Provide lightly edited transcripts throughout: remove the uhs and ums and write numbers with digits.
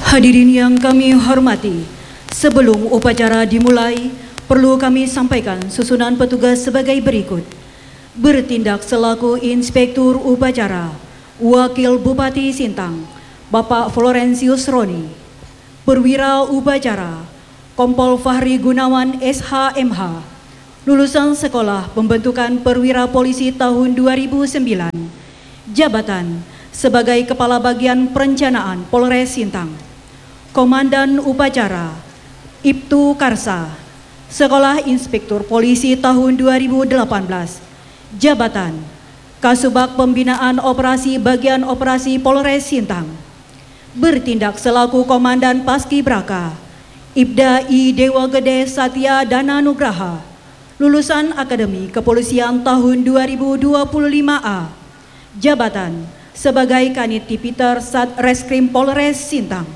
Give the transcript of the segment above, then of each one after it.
Hadirin yang kami hormati, sebelum upacara dimulai, perlu kami sampaikan susunan petugas sebagai berikut. Bertindak selaku Inspektur Upacara, Wakil Bupati Sintang, Bapak Florensius Roni. Perwira Upacara, Kompol Fahri Gunawan SHMH, lulusan Sekolah Pembentukan Perwira Polisi tahun 2009. Jabatan sebagai Kepala Bagian Perencanaan Polres Sintang. Komandan Upacara, Ibtu Karsa, Sekolah Inspektur Polisi tahun 2018. Jabatan Kasubag Pembinaan Operasi Bagian Operasi Polres Sintang. Bertindak selaku Komandan Paskibraka, Ibda I Dewa Gede Satya Dana Nugraha, lulusan Akademi Kepolisian tahun 2025A. Jabatan sebagai Kanit Tipiter Satreskrim Polres Sintang.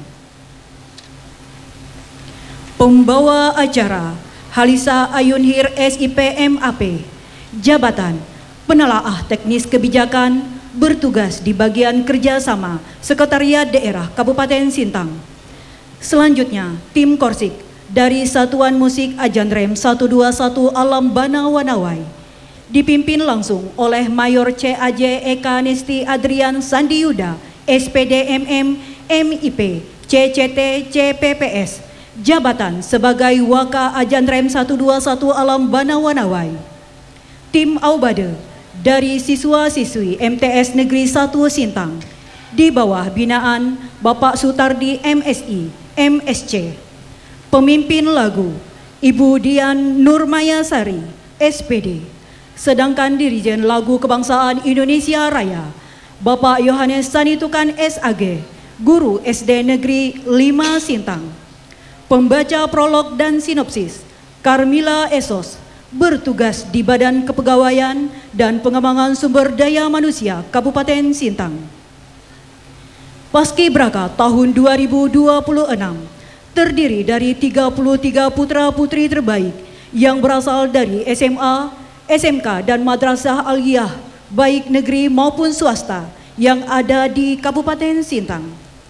Pembawa acara, Halisa Ayunhir SIP MAP. Jabatan Penelaah Teknis Kebijakan, bertugas di bagian kerjasama Sekretariat Daerah Kabupaten Sintang. Selanjutnya, tim Korsik dari Satuan Musik Ajanrem 121 Alam Bana Wanawai, dipimpin langsung oleh Mayor CAJ Eka Nesti Adrian Sandi Yuda, SPD MM MIP CCT CPPS. Jabatan sebagai Waka Ajanrem 121 Alam Bana Wanawai. Tim Aubade dari siswa-siswi MTS Negeri 1 Sintang di bawah binaan Bapak Sutardi MSI MSC. Pemimpin lagu Ibu Dian Nurmayasari SPD. Sedangkan Dirijen Lagu Kebangsaan Indonesia Raya Bapak Yohanes Sanitukan SAG, Guru SD Negeri 5 Sintang. Pembaca prolog dan sinopsis, Carmila Esos, bertugas di Badan Kepegawaian dan Pengembangan Sumber Daya Manusia Kabupaten Sintang. Paskibraka tahun 2026 terdiri dari 33 putra-putri terbaik yang berasal dari SMA, SMK, dan Madrasah Aliyah, baik negeri maupun swasta yang ada di Kabupaten Sintang.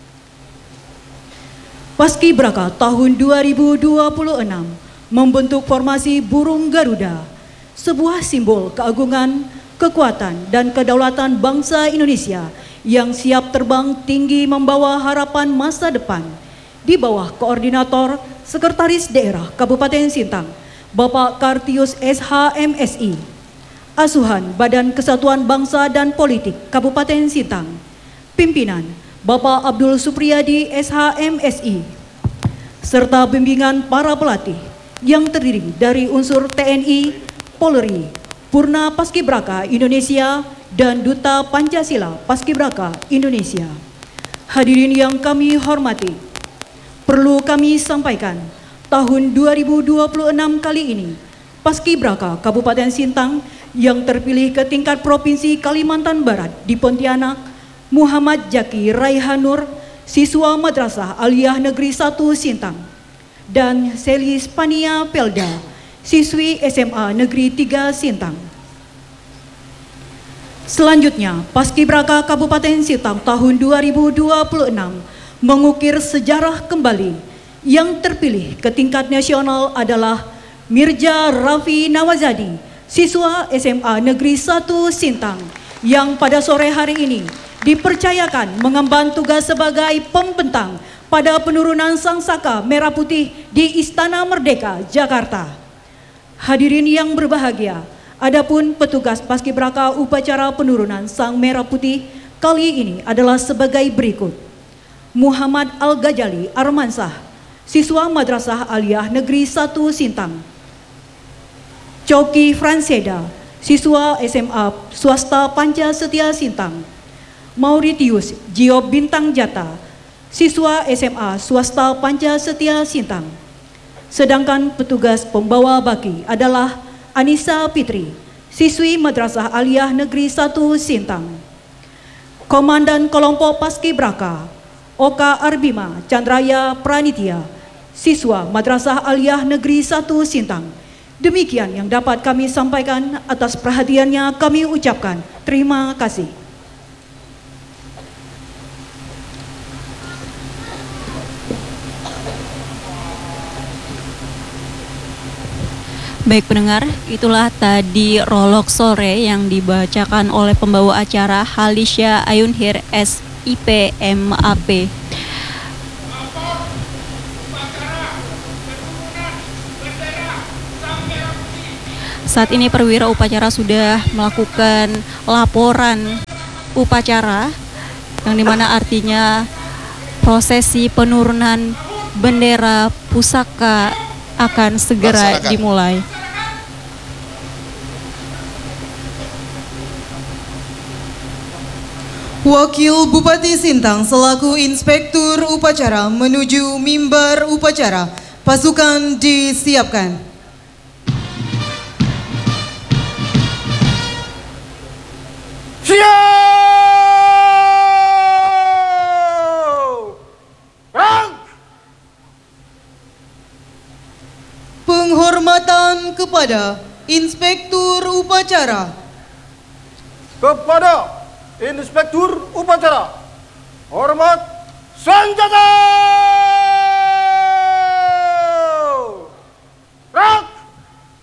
Paskibraka tahun 2026 membentuk formasi burung Garuda, sebuah simbol keagungan, kekuatan, dan kedaulatan bangsa Indonesia yang siap terbang tinggi membawa harapan masa depan di bawah koordinator Sekretaris Daerah Kabupaten Sintang, Bapak Kartius SHMSI. Asuhan Badan Kesatuan Bangsa dan Politik Kabupaten Sintang. Pimpinan Bapak Abdul Supriyadi SHMSI, serta bimbingan para pelatih yang terdiri dari unsur TNI, Polri, Purna Paskibraka Indonesia, dan Duta Pancasila Paskibraka Indonesia. Hadirin yang kami hormati, perlu kami sampaikan, tahun 2026 kali ini, Paskibraka Kabupaten Sintang yang terpilih ke tingkat Provinsi Kalimantan Barat di Pontianak, Muhammad Jaki Raihanur, siswa Madrasah Aliyah Negeri 1 Sintang, dan Selis Pania Pelda, siswi SMA Negeri 3 Sintang. Selanjutnya, Paskibraka Kabupaten Sintang tahun 2026 mengukir sejarah kembali. Yang terpilih ke tingkat nasional adalah Mirja Raffi Nawazadi, siswa SMA Negeri 1 Sintang, yang pada sore hari ini dipercayakan mengemban tugas sebagai pembentang pada penurunan Sang Saka Merah Putih di Istana Merdeka, Jakarta. Hadirin yang berbahagia, adapun petugas Paskibraka upacara penurunan Sang Merah Putih kali ini adalah sebagai berikut. Muhammad Al-Ghazali Armansah, siswa Madrasah Aliyah Negeri 1 Sintang. Coki Franseda, siswa SMA Swasta Panca Setia Sintang. Mauritius Giob Bintang Jata, siswa SMA Swasta Panca Setia Sintang. Sedangkan petugas pembawa baki adalah Anissa Fitri, siswi Madrasah Aliyah Negeri 1 Sintang. Komandan Kelompok Paskibraka, Oka Arbima Chandraya Pranitya, siswa Madrasah Aliyah Negeri 1 Sintang. Demikian yang dapat kami sampaikan. Atas perhatiannya kami ucapkan terima kasih. Baik pendengar, itulah tadi prolog sore yang dibacakan oleh pembawa acara Halisha Ayunhir SIP MAP. Saat ini perwira upacara sudah melakukan laporan upacara, yang dimana artinya prosesi penurunan bendera pusaka akan segera dimulai. Wakil Bupati Sintang selaku Inspektur Upacara menuju mimbar upacara. Pasukan disiapkan. Penghormatan kepada Inspektur Upacara. Kepada Inspektur Upacara, hormat senjata!